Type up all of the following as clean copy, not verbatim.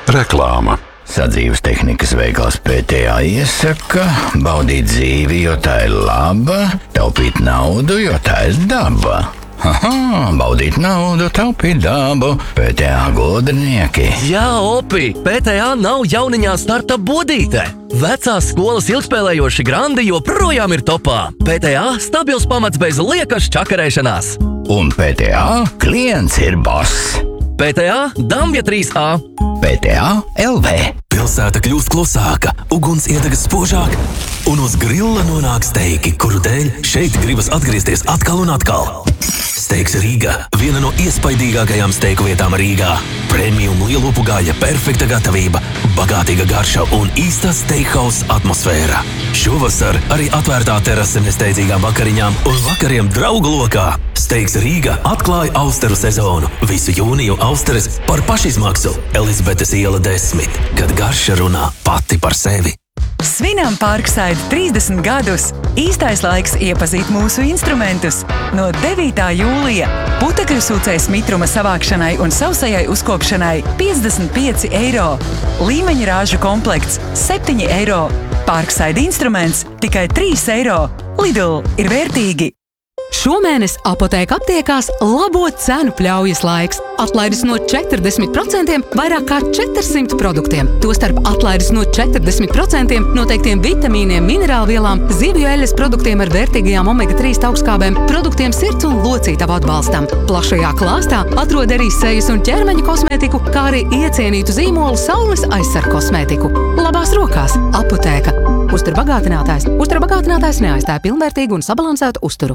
Reklāma. Sadzīves tehnikas veikals PTA iesaka baudīt dzīvi, jo tā ir laba, taupīt naudu, jo tā ir daba. Baudīt naudu, taupīt dabu, PTA gudrinieki. Jā, Opi, PTA nav jauniņā starta bodīte. Vecās skolas ilgspēlējoši grandi joprojām ir topā. PTA stabils pamats bez liekas čakarēšanās. Un PTA klients ir boss. PTA Dambja 3A. PTA LV. Pilsēta kļūst klusāka, uguns iedegas spožāk, un uz grilla nonāk steiki, kuru dēļ šeit gribas atgriezties atkal un atkal. Steiks Rīga – viena no iespaidīgākajām steiku vietām Rīgā. Premium lielopu gaļa, perfekta gatavība, bagātīga garša un īsta steakhouse atmosfēra. Šovasar arī atvērtā terase nesteidzīgām vakariņām un vakariem draugu lokā. Steiks Rīga atklāja austeru sezonu. Visu jūniju austeres par pašizmaksu. Elizabetes iela 10, kad garša runā pati par sevi. Svinām Parkside 30 gadus. Īstais laiks iepazīt mūsu instrumentus. No 9. jūlija putekļu sūcējs mitruma savākšanai un sausajai uzkopšanai 55 eiro. Līmeņa rāžu komplekts 7 eiro. Parkside instruments tikai 3 eiro. Lidl ir vērtīgi. Šomēnes Apoteka aptiekās labo cenu pļaujas laiks. Atlaides no 40% vairāk kā 400 produktiem. Tostarp atlaides no 40% noteiktiem vitamīniem, minerālvielām, zivju eļas produktiem ar vērtīgajām omega-3 augstskābēm, produktiem sirds un locītavu atbalstam. Plašajā klāstā atrod arī sejas un ķermeņa kosmētiku, kā arī iecienītu zīmolu saules aizsargu kosmētiku. Labās rokās Apoteka. Uztura bagātinātājs neaizstāja pilnvērtīgu un sabalansētu uzturu.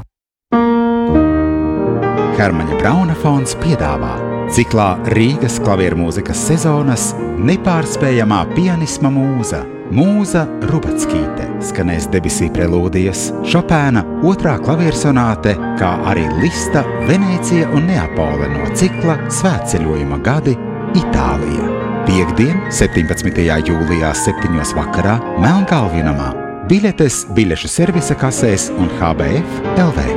Hermaņa Brauna fonds piedāvā ciklā Rīgas klavieru mūzikas sezonas nepārspējamā pianisma mūza Mūza Rubackīte. Skanēs Debesī prelūdijas, Šopēna 2. klaviersonāte, kā arī Lista, Venēcija un Neapole no cikla Svētceļojuma gadi Itālija. Piektdien, 17. jūlijā 7. vakarā Melnkalvinamā. Biļetes biļešu servisa kasēs un HBF LV.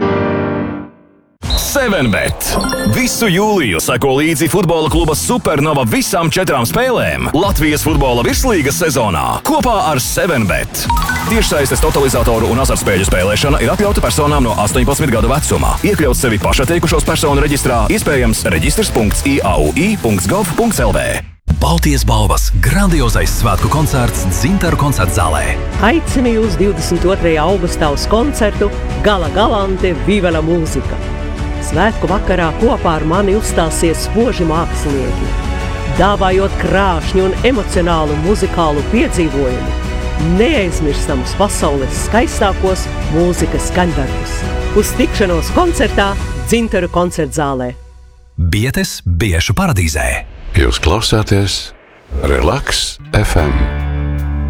7bet. Visu jūliju seko līdzi futbola kluba Supernova visām 4 spēlēm Latvijas futbola virslīgas sezonā kopā ar 7bet. Tiešsaistes totalizatoru un azartspēļu spēlēšana ir atļauta personām no 18 gadu vecumā. Iekļaut sevi pašatteikušos personu reģistrā, iespējams reģistrs.iau.gov.lv. Baltijas balvas grandiozais svētku koncerts Dzintaru koncertzālē. Aicinu jūs 22. augustā uz koncertu Gala Galante Viva la mūzika. Svētku vakarā kopā ar mani uzstāsies spoži mākslinieki, dāvājot krāšņu un emocionālu muzikālu piedzīvojumu, neaizmirstamus pasaules skaistākos mūzikas skaņdarbus. Uz tikšanos koncertā Dzintaru koncertzālē. Bietes Biešu paradīzē. Jūs klausāties Relax FM.